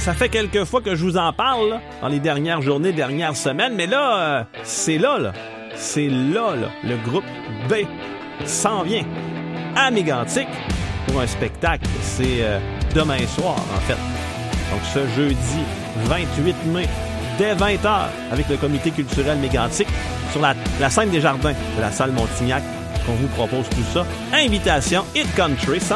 Ça fait quelques fois que je vous en parle là, dans les dernières journées, dernières semaines, mais là, c'est là. C'est là, le groupe B s'en vient à Mégantic pour un spectacle. C'est demain soir, en fait. Donc, ce jeudi 28 mai, dès 20h, avec le comité culturel Mégantic, sur la scène des Jardins de la salle Montignac, qu'on vous propose tout ça. Invitation Hit Country,